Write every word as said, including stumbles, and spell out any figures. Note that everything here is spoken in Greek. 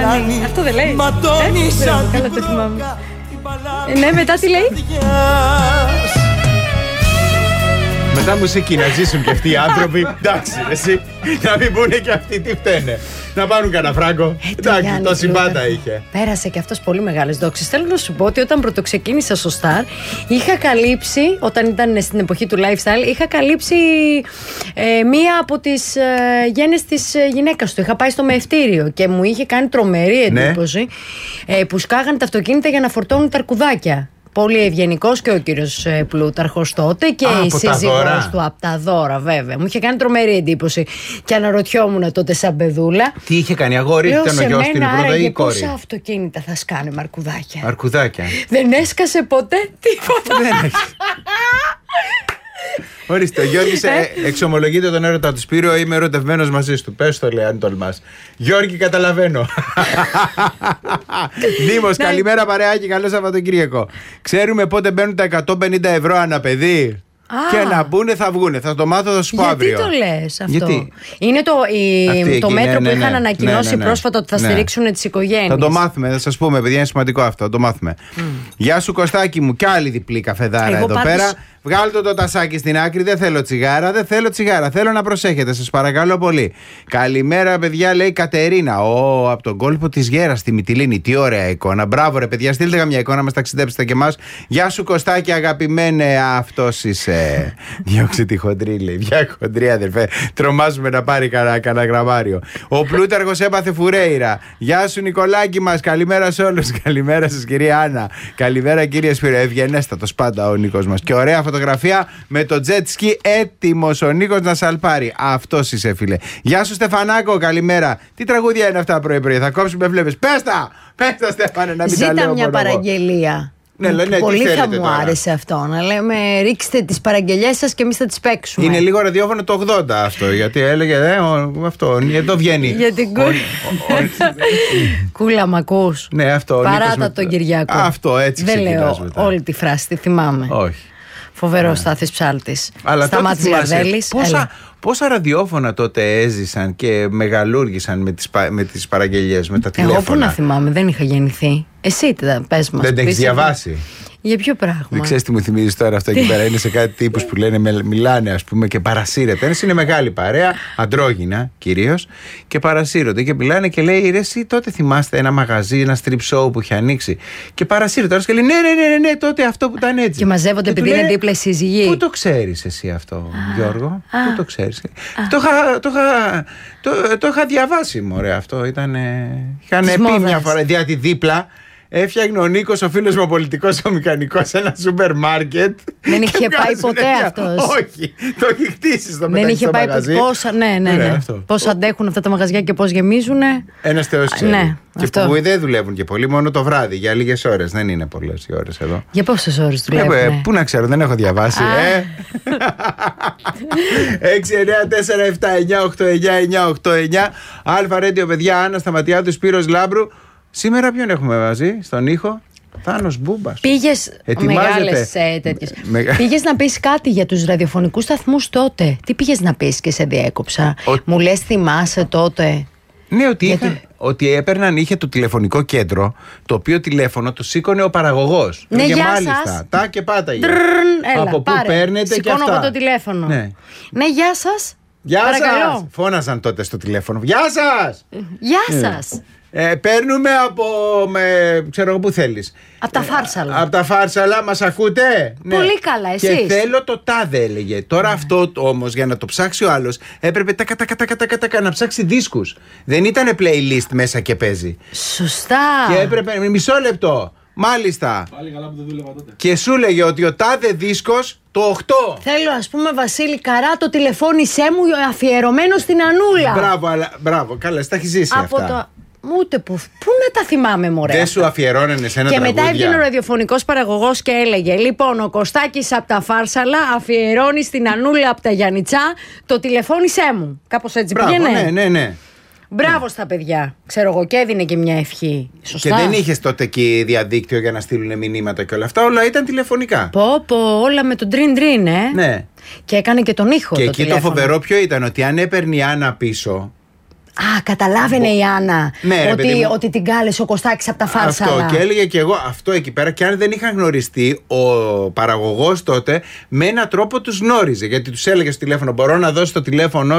κάνει. Αυτό δεν λέει. Ματώνει ε, σαν καλά την το θυμάμαι. μπρόκα. Ε, ναι, μετά τι λέει. Μετά μουσική να ζήσουν και αυτοί οι άνθρωποι. Εντάξει, εσύ. Να μην πούνε και αυτοί τι φταίνε. Να πάρουν κανένα φράγκο. Ε, Εντάξει, τόση πάντα είχε. Πέρασε και αυτός πολύ μεγάλες δόξες. Θέλω να σου πω ότι όταν πρωτοξεκίνησα στο Star, είχα καλύψει, όταν ήταν στην εποχή του lifestyle, είχα καλύψει ε, μία από τις ε, γένες της ε, γυναίκας του. Είχα πάει στο μεευτήριο και μου είχε κάνει τρομερή εντύπωση, ναι. ε, που σκάγανε τα αυτοκίνητα για να φορτώνουν τα αρκουδάκια. Πολύ ευγενικός και ο κύριος Πλούταρχος τότε και Α, η σύζυγός του από τα δώρα, βέβαια. Μου είχε κάνει τρομερή εντύπωση και αναρωτιόμουν τότε σαν παιδούλα. Τι είχε κάνει, αγόρι, ήταν ο γιος την πρώτα ή η κόρη? Πόσα αυτοκίνητα θα σκάνε με αρκουδάκια. Αρκουδάκια. Δεν έσκασε ποτέ τίποτα. Δεν έχει. Ορίστε, ο Γιώργης ε, εξομολογείται τον έρωτα του Σπύρο. Είμαι ερωτευμένος μαζί του. Πες το, λέει, αν τολμάς. Γιώργη, καταλαβαίνω. Δήμος, καλημέρα παρεάκι, καλό Σαββατοκύριακο. Ξέρουμε πότε μπαίνουν τα εκατόν πενήντα ευρώ ανά παιδί? Ah. Και να μπουνε θα βγουνε. Θα το μάθω, θα σου πω αύριο. Γιατί το λες αυτό? Γιατί? Είναι το, η, Αυτή, το εκεί, μέτρο ναι, ναι, που είχαν ναι, ανακοινώσει ναι, ναι, ναι. πρόσφατα ότι θα ναι. στηρίξουν τις οικογένειες. Θα το μάθουμε, θα σας πούμε, παιδιά, είναι σημαντικό αυτό. Θα το μάθουμε. Mm. Γεια σου, Κωστάκη μου, κι άλλη διπλή καφεδάρα εγώ εδώ πάντως... πέρα. Βγάλτε το τασάκι στην άκρη. Δεν θέλω τσιγάρα, δεν θέλω τσιγάρα. Θέλω να προσέχετε, σας παρακαλώ πολύ. Καλημέρα, παιδιά, λέει Κατερίνα. Ω, από τον κόλπο της Γέρας στη Μυτιλήνη. Τι ωραία εικόνα. Μπράβο, ρε παιδιά, στείλτε καμιά εικόνα, μας ταξιδέψετε και εμάς. Γεια σου, Κωστάκη, αγαπημένε, αυτός είσαι. Διώξε τη χοντρή, λέει. Μια χοντρή, αδερφέ. Τρομάζουμε να πάρει κανένα γραμμάριο. Ο Πλούταρχος έπαθε Φουρέιρα. Γεια σου, Νικολάκη μας. Καλημέρα σε όλους. Καλημέρα σας, κυρία Άννα. Καλημέρα, κύριε Σπύρο. Ευγενέστατος πάντα ο Νίκος μας. Και ωραία φωτογραφία με το jet ski, έτοιμος ο Νίκος να σαλπάρει. Αυτός είσαι, φίλε. Γεια σου, Στεφανάκο. Καλημέρα. Τι τραγούδια είναι αυτά πρωί-πρωί? Θα κόψουμε, βλέπεις. Πες τα! Πες τα, Στέφανε, να μην τα λέω. Ζήτα μια παραγγελία. Ναι, ναι, πολύ θα μου τώρα? άρεσε αυτό. Να λέμε ρίξτε τις παραγγελιές σας και εμείς θα τις παίξουμε. Είναι λίγο ραδιόφωνο το ογδόντα αυτό. Γιατί έλεγε ε, ο, αυτό, εδώ βγαίνει. Για την κούλα. Κούλα μ' ακούς? Ναι, αυτό. Παράτα τον Κυριακό. Αυτό, έτσι ξεκινάς. Δεν λέω μετά όλη τη φράση, τη θυμάμαι. Όχι. Φοβερό Στάθης Ψάλτης. Αλλά Σταμάτης Γαρδέλης. Πόσα, πόσα ραδιόφωνα τότε έζησαν και μεγαλούργησαν με τις, με τις παραγγελίες, με τα τηλέφωνα. Εγώ πού να θυμάμαι, δεν είχα γεννηθεί. Εσύ πες μας. Δεν τα έχεις διαβάσει? Για ποιο πράγμα? Δεν ξέρεις τι μου θυμίζεις τώρα αυτό εκεί πέρα? Είναι σε κάτι τύπους που λένε, μιλάνε ας πούμε και παρασύρεται. Ένας είναι μεγάλη παρέα, αντρόγυνα κυρίως, και παρασύρονται και μιλάνε και λέει ρε, εσύ τότε θυμάστε ένα μαγαζί, ένα strip show που είχε ανοίξει? Και παρασύρεται τώρα και λέει ναι, ναι, ναι, ναι, ναι, τότε αυτό που ήταν έτσι. Και μαζεύονται επειδή είναι δίπλα οι σύζυγοι. Πού το ξέρεις εσύ αυτό, α, Γιώργο? Α, πού το ξέρεις? Το είχα, το, είχα, το, το είχα διαβάσει, μωρέ, αυτό ήταν. Είχαν πει μια φορά, διότι δίπλα έφτιαχνε ο Νίκος, ο φίλος μου ο πολιτικός, ο μηχανικός, ένα σούπερ μάρκετ. Δεν είχε πάει ποτέ αυτός? Όχι, το έχει χτίσει στο μεταξύ. Δεν είχε πάει ποτέ. Πόσα, ναι, ναι, ναι. Πώς αντέχουν αυτά τα μαγαζιά και πώς γεμίζουνε. Ένας Θεός ξέρει. Ναι, και αυτό. που δεν δουλεύουν και πολύ, μόνο το βράδυ, για λίγες ώρες. Δεν είναι πολλές οι ώρες εδώ. Για πόσες ώρες δουλεύουν? Ε, πού να ξέρω, δεν έχω διαβάσει. ε. έξι εννιά τέσσερα επτά εννιά οκτώ εννιά εννιά οκτώ εννιά Αλφα Ρέντιο, παιδιά, Άννα Σταματιάδου, Σπύρος Λάμπρου. Σήμερα ποιον έχουμε μαζί στον ήχο? Θάνος Μπούμπας. Πήγες μεγάλες ε, τέτοιες. Με... Πήγες να πεις κάτι για τους ραδιοφωνικούς σταθμούς τότε? Τι πήγες να πεις και σε διέκοψα? Ο... Μου λες θυμάσαι τότε? Ναι, ότι, γιατί... είχα, ότι έπαιρναν, είχε το τηλεφωνικό κέντρο, το οποίο τηλέφωνο το σήκωνε ο παραγωγός. Ναι, και γεια μάλιστα, σας. Τα και πάταγε. Έλα, από πού παίρνετε και αυτά? Σηκώνω εγώ το τηλέφωνο. Ναι, ναι, γεια σας. Γεια Παρακαλώ. σας. Φώναζαν τότε στο τηλέφωνο. Γεια σας. Γεια σας. Ε, παίρνουμε από. Με, ξέρω εγώ που θέλεις. Από τα Φάρσαλα. Ε, από τα Φάρσαλα, μας ακούτε? Πολύ ναι. Καλά, εσείς. Και θέλω το τάδε, έλεγε. Τώρα ναι. Αυτό όμως για να το ψάξει ο άλλος έπρεπε τα κατα κατα κατα κατα να ψάξει δίσκους. Δεν ήταν playlist μέσα και παίζει. Σωστά. Και έπρεπε. Μισό λεπτό. Μάλιστα. Πάλι καλά που δεν δούλευα τότε. Και σου λέγε ότι ο τάδε δίσκος το οκτώ. Θέλω, ας πούμε, Βασίλη Καρά, το τηλεφώνησέ μου αφιερωμένο στην Ανούλα. Μπράβο, αλλά, μπράβο, καλά, στα έχει ζήσει από αυτά. Το... Ούτε που. Πού να τα θυμάμαι, μωρέ. Δεν σου αφιερώνανε σε ένα και τραγούδια? μετά έβγαινε ο ραδιοφωνικός παραγωγός και έλεγε: λοιπόν, ο Κωστάκης από τα Φάρσαλα αφιερώνει στην Ανούλα από τα Γιαννιτσά το τηλεφώνησέ μου. Κάπως έτσι πήγαινε. Ναι, ναι, ναι. Μπράβο στα παιδιά. Ξέρω εγώ, και έδινε και μια ευχή. Σωστά. Και δεν είχες τότε εκεί διαδίκτυο για να στείλουν μηνύματα και όλα αυτά. Όλα ήταν τηλεφωνικά. Πω, πω, όλα με τον τρίν τρίν, ε. Ναι. Και έκανε και τον ήχο. Και το εκεί τηλέφωνο. το φοβερό ποιο ήταν? Ότι αν έπαιρνε η Άννα πίσω. Α, καταλάβαινε Μπο... η Άννα ναι, ότι, μου... ότι την κάλεσε ο Κωστάκης από τα Φάρσαλα. Αυτό, και έλεγε και εγώ αυτό εκεί πέρα. Και αν δεν είχαν γνωριστεί, ο παραγωγός τότε με έναν τρόπο τους γνώριζε. Γιατί τους έλεγε στο τηλέφωνο: μπορώ να δώσω το τηλέφωνο